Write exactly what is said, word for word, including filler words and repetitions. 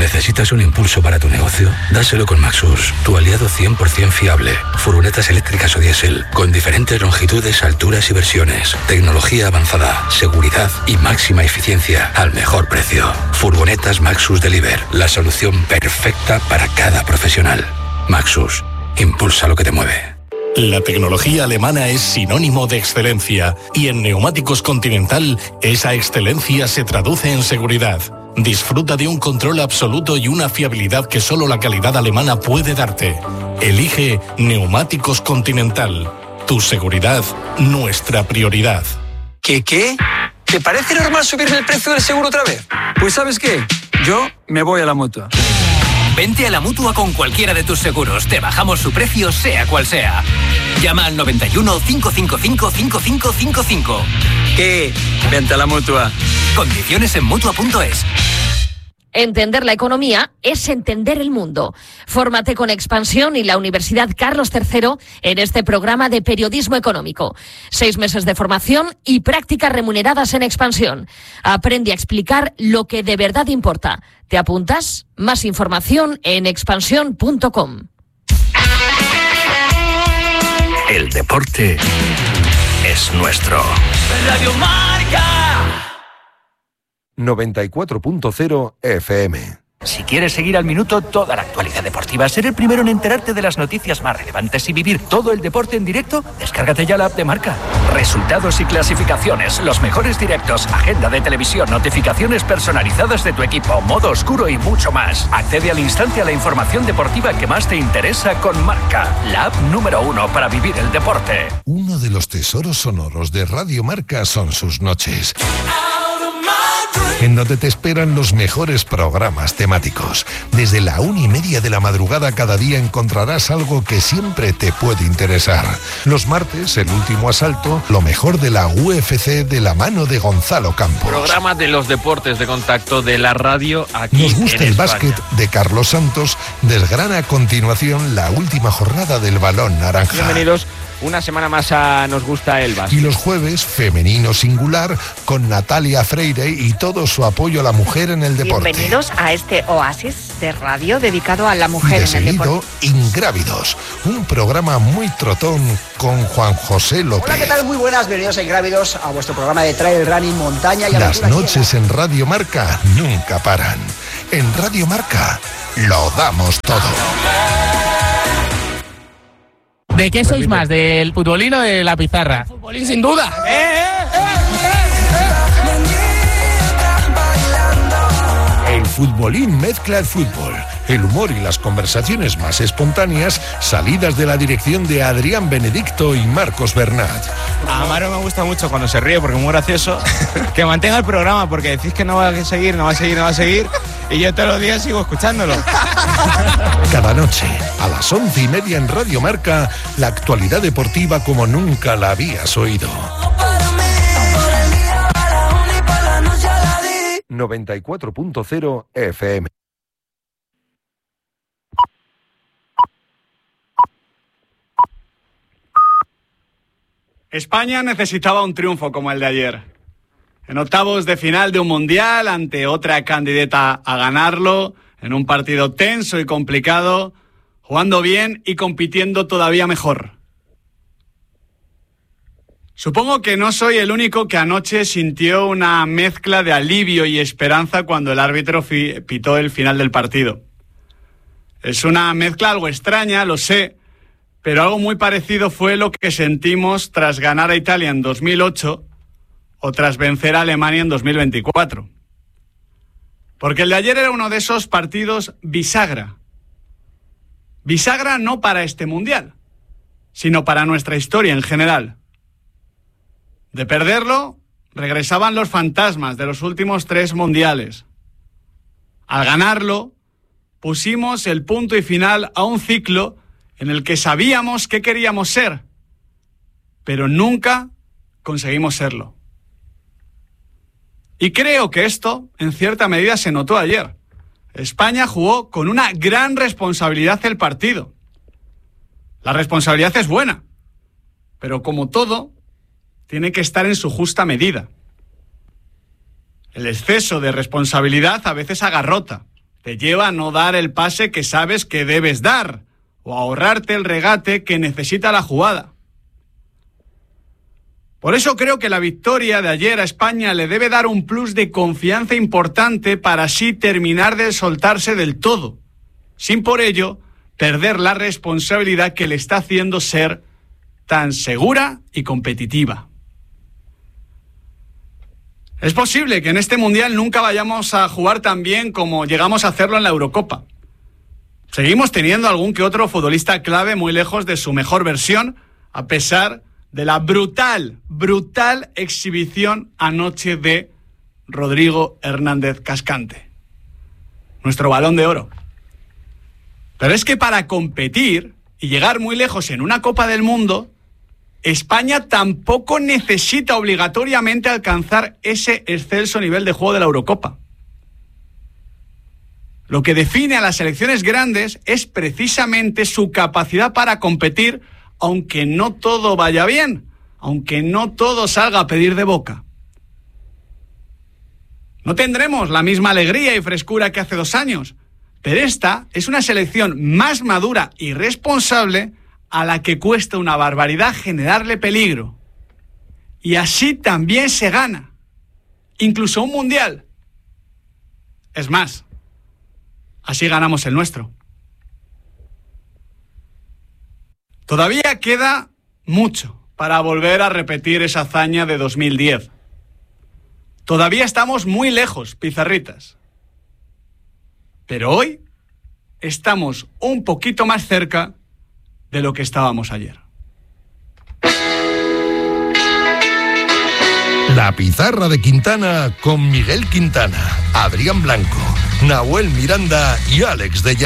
¿Necesitas un impulso para tu negocio? Dáselo con Maxus, tu aliado cien por ciento fiable. Furgonetas eléctricas o diésel, con diferentes longitudes, alturas y versiones. Tecnología avanzada, seguridad y máxima eficiencia al mejor precio. Furgonetas Maxus Deliver, la solución perfecta para cada profesional. Maxus, impulsa lo que te mueve. La tecnología alemana es sinónimo de excelencia y en Neumáticos Continental esa excelencia se traduce en seguridad. Disfruta de un control absoluto y una fiabilidad que solo la calidad alemana puede darte. Elige Neumáticos Continental. Tu seguridad, nuestra prioridad. ¿Qué qué? ¿Te parece normal subirme el precio del seguro otra vez? Pues ¿sabes qué? Yo me voy a la Mutua. Vente a la Mutua con cualquiera de tus seguros. Te bajamos su precio, sea cual sea. Llama al noventa y uno, cinco cinco cinco, cinco cinco cinco cinco. ¿Qué? Vente a la Mutua. Condiciones en Mutua punto es. Entender la economía es entender el mundo. Fórmate con Expansión y la Universidad Carlos tercero en este programa de periodismo económico. Seis meses de formación y prácticas remuneradas en Expansión. Aprende a explicar lo que de verdad importa. ¿Te apuntas? Más información en expansión punto com. El deporte es nuestro. Radio Marca. noventa y cuatro punto cero F M. Si quieres seguir al minuto toda la actualidad deportiva, ser el primero en enterarte de las noticias más relevantes y vivir todo el deporte en directo, descárgate ya la app de Marca. Resultados y clasificaciones, los mejores directos, agenda de televisión, notificaciones personalizadas de tu equipo, modo oscuro y mucho más. Accede al instante a la información deportiva que más te interesa con Marca, la app número uno para vivir el deporte. Uno de los tesoros sonoros de Radio Marca son sus noches, en donde te esperan los mejores programas temáticos. Desde la una y media de la madrugada cada día encontrarás algo que siempre te puede interesar. Los martes, el último asalto, lo mejor de la U F C de la mano de Gonzalo Campos. Programa de los deportes de contacto de la radio aquí. Nos gusta en el España. básquet de Carlos Santos. Desgrana a continuación la última jornada del balón naranja. Bienvenidos una semana más a Nos gusta el básquet. Y los jueves, femenino singular, con Natalia Freire y todo su apoyo a la mujer en el deporte. Bienvenidos a este oasis de radio dedicado a la mujer De en el seguido, deporte. Ingrávidos, un programa muy trotón con Juan José López. Hola, ¿qué tal? Muy buenas, bienvenidos a Ingrávidos, a vuestro programa de trail running, montaña y Las aventura. noches en Radio Marca nunca paran. En Radio Marca lo damos todo. ¿De qué sois más? ¿Del futbolín o de la pizarra? Futbolín, sin duda. ¡Eh, eh, eh! El futbolín mezcla el fútbol, el humor y las conversaciones más espontáneas, salidas de la dirección de Adrián Benedicto y Marcos Bernat. A Amaro me gusta mucho cuando se ríe porque es muy gracioso. Que mantenga el programa porque decís que no va a seguir, no va a seguir, no va a seguir. Y yo todos los días sigo escuchándolo. Cada noche, a las once y media en Radio Marca, la actualidad deportiva como nunca la habías oído. noventa y cuatro punto cero F M. España necesitaba un triunfo como el de ayer. En octavos de final de un mundial, ante otra candidata a ganarlo, en un partido tenso y complicado, jugando bien y compitiendo todavía mejor. Supongo que no soy el único que anoche sintió una mezcla de alivio y esperanza cuando el árbitro fi- pitó el final del partido. Es una mezcla algo extraña, lo sé, pero algo muy parecido fue lo que sentimos tras ganar a Italia en dos mil ocho o tras vencer a Alemania en dos mil veinticuatro. Porque el de ayer era uno de esos partidos bisagra. Bisagra no para este mundial, sino para nuestra historia en general. De perderlo, regresaban los fantasmas de los últimos tres mundiales. Al ganarlo, pusimos el punto y final a un ciclo en el que sabíamos qué queríamos ser, pero nunca conseguimos serlo. Y creo que esto, en cierta medida, se notó ayer. España jugó con una gran responsabilidad el partido. La responsabilidad es buena, pero como todo, tiene que estar en su justa medida. El exceso de responsabilidad a veces agarrota, te lleva a no dar el pase que sabes que debes dar o a ahorrarte el regate que necesita la jugada. Por eso creo que la victoria de ayer a España le debe dar un plus de confianza importante para así terminar de soltarse del todo, sin por ello perder la responsabilidad que le está haciendo ser tan segura y competitiva. Es posible que en este Mundial nunca vayamos a jugar tan bien como llegamos a hacerlo en la Eurocopa. Seguimos teniendo algún que otro futbolista clave muy lejos de su mejor versión, a pesar de la brutal, brutal exhibición anoche de Rodrigo Hernández Cascante, nuestro Balón de Oro. Pero es que para competir y llegar muy lejos en una Copa del Mundo, España tampoco necesita obligatoriamente alcanzar ese excelso nivel de juego de la Eurocopa. Lo que define a las selecciones grandes es precisamente su capacidad para competir, aunque no todo vaya bien, aunque no todo salga a pedir de boca. No tendremos la misma alegría y frescura que hace dos años, pero esta es una selección más madura y responsable a la que cuesta una barbaridad generarle peligro. Y así también se gana, incluso un mundial. Es más, así ganamos el nuestro. Todavía queda mucho para volver a repetir esa hazaña de dos mil diez. Todavía estamos muy lejos, pizarritas. Pero hoy estamos un poquito más cerca de lo que estábamos ayer. La pizarra de Quintana con Miguel Quintana, Adrián Blanco, Nahuel Miranda y Alex de Llano.